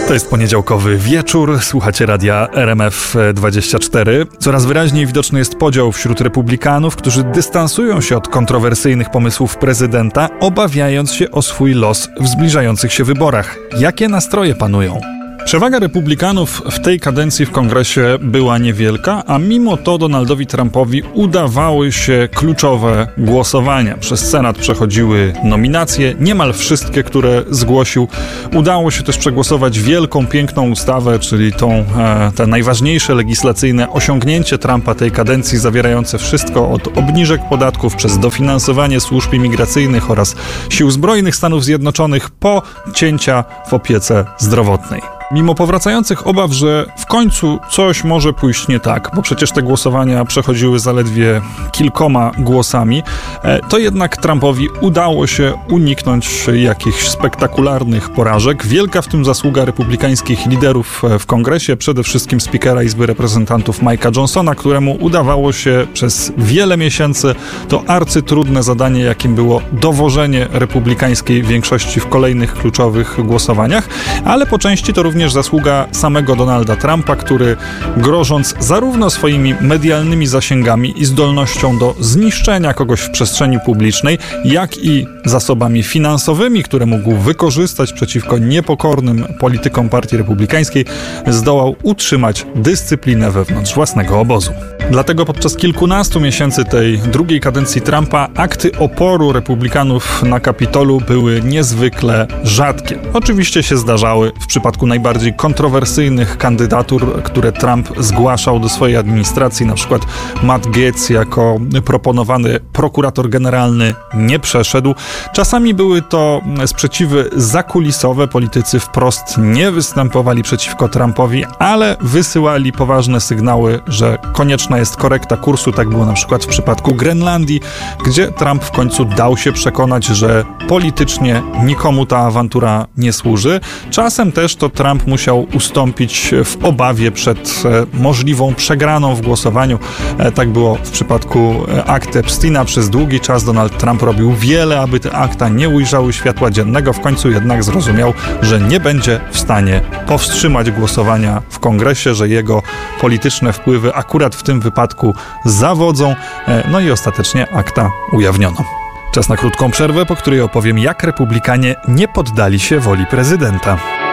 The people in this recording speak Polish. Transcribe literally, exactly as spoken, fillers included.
To jest poniedziałkowy wieczór, słuchacie radia R M F dwadzieścia cztery. Coraz wyraźniej widoczny jest podział wśród republikanów, którzy dystansują się od kontrowersyjnych pomysłów prezydenta, obawiając się o swój los w zbliżających się wyborach. Jakie nastroje panują? Przewaga republikanów w tej kadencji w kongresie była niewielka, a mimo to Donaldowi Trumpowi udawały się kluczowe głosowania. Przez Senat przechodziły nominacje, niemal wszystkie, które zgłosił. Udało się też przegłosować wielką, piękną ustawę, czyli tą, e, te najważniejsze legislacyjne osiągnięcie Trumpa tej kadencji, zawierające wszystko od obniżek podatków przez dofinansowanie służb imigracyjnych oraz sił zbrojnych Stanów Zjednoczonych po cięcia w opiece zdrowotnej. Mimo powracających obaw, że w końcu coś może pójść nie tak, bo przecież te głosowania przechodziły zaledwie kilkoma głosami, to jednak Trumpowi udało się uniknąć jakichś spektakularnych porażek. Wielka w tym zasługa republikańskich liderów w kongresie, przede wszystkim spikera Izby Reprezentantów Mike'a Johnsona, któremu udawało się przez wiele miesięcy to arcytrudne zadanie, jakim było dowożenie republikańskiej większości w kolejnych kluczowych głosowaniach, ale po części to również Również zasługa samego Donalda Trumpa, który grożąc zarówno swoimi medialnymi zasięgami i zdolnością do zniszczenia kogoś w przestrzeni publicznej, jak i zasobami finansowymi, które mógł wykorzystać przeciwko niepokornym politykom Partii Republikańskiej, zdołał utrzymać dyscyplinę wewnątrz własnego obozu. Dlatego podczas kilkunastu miesięcy tej drugiej kadencji Trumpa akty oporu republikanów na Kapitolu były niezwykle rzadkie. Oczywiście się zdarzały w przypadku najbardziej kontrowersyjnych kandydatur, które Trump zgłaszał do swojej administracji, na przykład Matt Gaetz jako proponowany prokurator generalny nie przeszedł. Czasami były to sprzeciwy zakulisowe, politycy wprost nie występowali przeciwko Trumpowi, ale wysyłali poważne sygnały, że konieczna jest korekta kursu. Tak było na przykład w przypadku Grenlandii, gdzie Trump w końcu dał się przekonać, że politycznie nikomu ta awantura nie służy. Czasem też to Trump musiał ustąpić w obawie przed e, możliwą przegraną w głosowaniu. E, tak było w przypadku e, akt Epsteina. Przez długi czas Donald Trump robił wiele, aby te akta nie ujrzały światła dziennego. W końcu jednak zrozumiał, że nie będzie w stanie powstrzymać głosowania w kongresie, że jego polityczne wpływy akurat w tym wypadku zawodzą. E, no i ostatecznie akta ujawniono. Czas na krótką przerwę, po której opowiem, jak republikanie nie poddali się woli prezydenta.